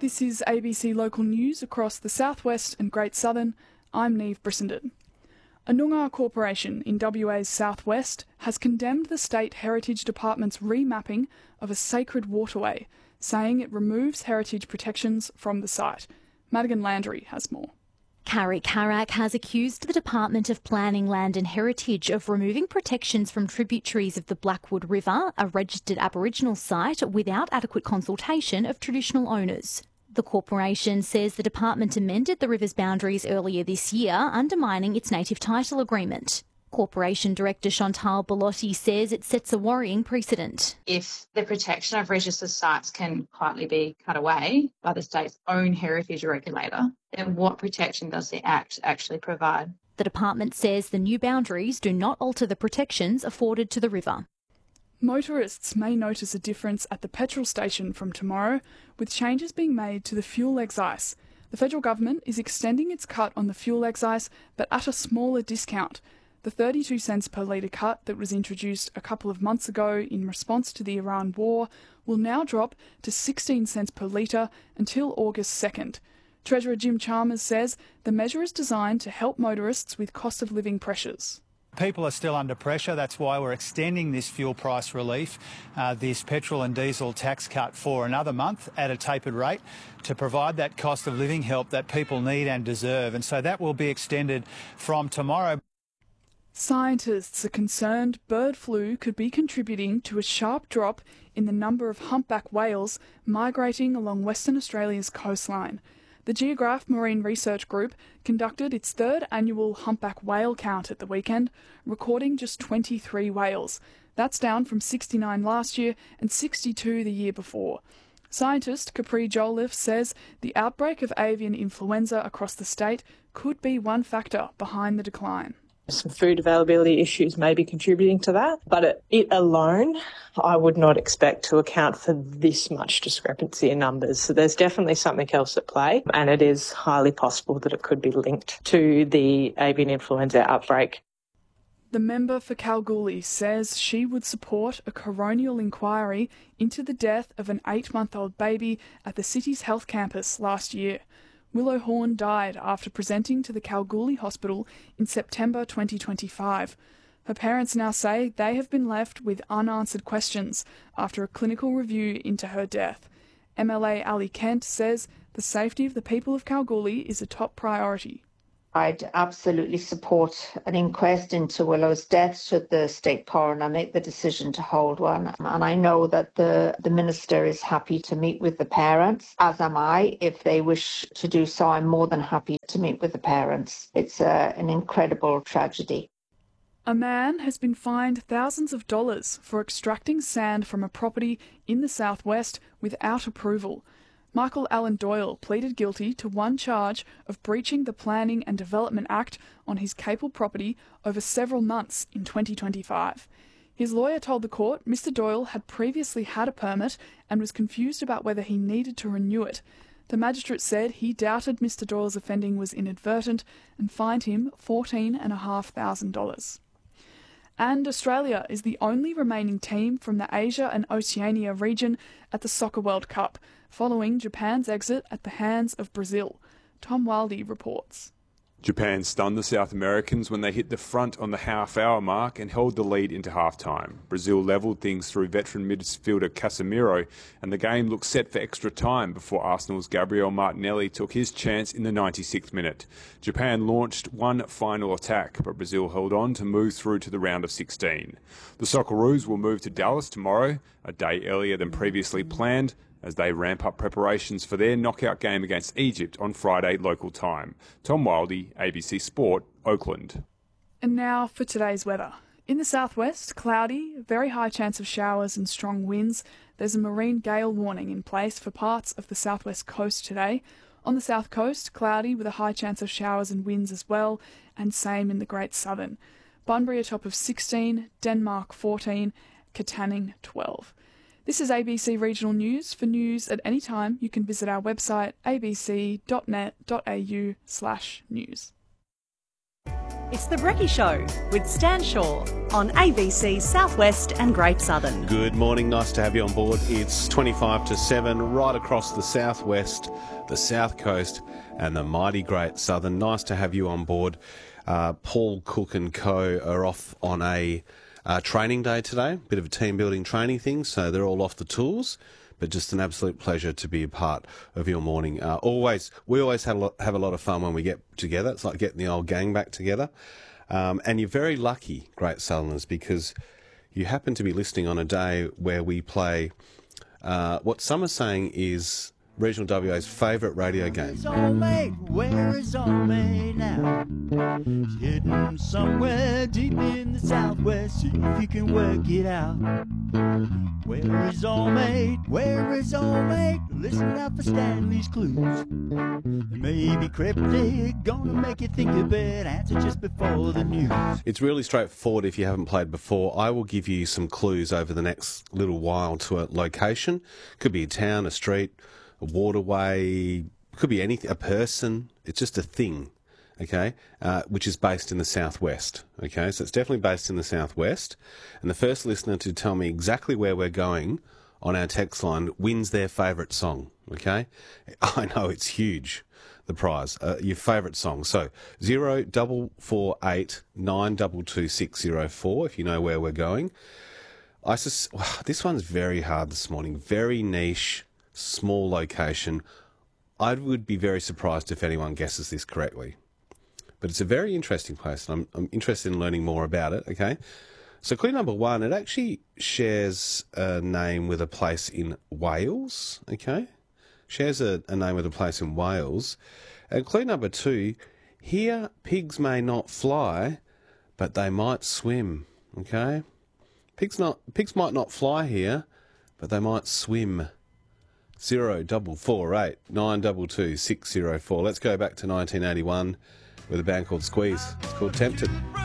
This is ABC Local News across the southwest and Great Southern. I'm Neve Brissenden. A Noongar corporation in WA's southwest has condemned the State Heritage Department's remapping of a sacred waterway, saying it removes heritage protections from the site. Madigan Landry has more. Carrie Carrack has accused the Department of Planning, Land and Heritage of removing protections from tributaries of the Blackwood River, a registered Aboriginal site, without adequate consultation of traditional owners. The corporation says the department amended the river's boundaries earlier this year, undermining its native title agreement. Corporation Director Chantal Bellotti says it sets a worrying precedent. If the protection of registered sites can quietly be cut away by the state's own heritage regulator, then what protection does the Act actually provide? The department says the new boundaries do not alter the protections afforded to the river. Motorists may notice a difference at the petrol station from tomorrow, with changes being made to the fuel excise. The federal government is extending its cut on the fuel excise, but at a smaller discount. The 32 cents per litre cut that was introduced a couple of months ago in response to the Iran war will now drop to 16 cents per litre until August 2nd. Treasurer Jim Chalmers says the measure is designed to help motorists with cost of living pressures. People are still under pressure. That's why we're extending this fuel price relief, this petrol and diesel tax cut for another month at a tapered rate to provide that cost of living help that people need and deserve. And so that will be extended from tomorrow. Scientists are concerned bird flu could be contributing to a sharp drop in the number of humpback whales migrating along Western Australia's coastline. The Geograph Marine Research Group conducted its third annual humpback whale count at the weekend, recording just 23 whales. That's down from 69 last year and 62 the year before. Scientist Capri Jolliffe says the outbreak of avian influenza across the state could be one factor behind the decline. Some food availability issues may be contributing to that, but it alone, I would not expect to account for this much discrepancy in numbers. So there's definitely something else at play, and it is highly possible that it could be linked to the avian influenza outbreak. The member for Kalgoorlie says she would support a coronial inquiry into the death of an 8-month-old baby at the city's health campus last year. Willow Horn died after presenting to the Kalgoorlie Hospital in September 2025. Her parents now say they have been left with unanswered questions after a clinical review into her death. MLA Ali Kent says the safety of the people of Kalgoorlie is a top priority. I'd absolutely support an inquest into Willow's death should the state coroner make the decision to hold one. And I know that the minister is happy to meet with the parents, as am I. If they wish to do so, I'm more than happy to meet with the parents. It's an incredible tragedy. A man has been fined thousands of dollars for extracting sand from a property in the southwest without approval. Michael Allen Doyle pleaded guilty to one charge of breaching the Planning and Development Act on his Capel property over several months in 2025. His lawyer told the court Mr Doyle had previously had a permit and was confused about whether he needed to renew it. The magistrate said he doubted Mr Doyle's offending was inadvertent and fined him $14,500. And Australia is the only remaining team from the Asia and Oceania region at the Soccer World Cup, following Japan's exit at the hands of Brazil. Tom Wildy reports. Japan stunned the South Americans when they hit the front on the half-hour mark and held the lead into half-time. Brazil levelled things through veteran midfielder Casemiro, and the game looked set for extra time before Arsenal's Gabriel Martinelli took his chance in the 96th minute. Japan launched one final attack, but Brazil held on to move through to the round of 16. The Socceroos will move to Dallas tomorrow, a day earlier than previously planned, as they ramp up preparations for their knockout game against Egypt on Friday local time. Tom Wildy, ABC Sport, Oakland. And now for today's weather. In the southwest, cloudy, very high chance of showers and strong winds. There's a marine gale warning in place for parts of the southwest coast today. On the south coast, cloudy with a high chance of showers and winds as well, and same in the Great Southern. Bunbury a top of 16, Denmark 14, Katanning 12. This is ABC Regional News. For news at any time, you can visit our website abc.net.au/news. It's The Brekkie Show with Stan Shaw on ABC Southwest and Great Southern. Good morning, nice to have you on board. It's 25 to 7 right across the southwest, the south coast and the mighty Great Southern. Nice to have you on board. Paul Cook and co are off on a training day today, bit of a team building training thing, so they're all off the tools. But just an absolute pleasure to be a part of your morning. We always have a lot of fun when we get together. It's like getting the old gang back together. And you're very lucky, Great Southerners, because you happen to be listening on a day where we play what some are saying is Regional WA's favourite radio game. Where is old mate now? He's hidden somewhere deep in the southwest. See if you can work it out. Where is old mate? Where is old mate? Listen out for Stanley's clues. They may be cryptic, gonna make you think a bit. Answer just before the news. It's really straightforward if you haven't played before. I will give you some clues over the next little while to a location. Could be a town, a street, a waterway, could be anything, a person. It's just a thing, okay, which is based in the southwest, okay? So it's definitely based in the southwest. And the first listener to tell me exactly where we're going on our text line wins their favourite song, okay? I know it's huge, the prize, your favourite song. So 0448 922 604 if you know where we're going. This one's very hard this morning, very niche, small location. I would be very surprised if anyone guesses this correctly. But it's a very interesting place, and I'm interested in learning more about it, okay? So clue number one, it actually shares a name with a place in Wales, okay? Shares a name with a place in Wales. And clue number two, here pigs may not fly, but they might swim, okay? Pigs might not fly here, but they might swim. 0448 922 604. Let's go back to 1981 with a band called Squeeze. It's called Tempted.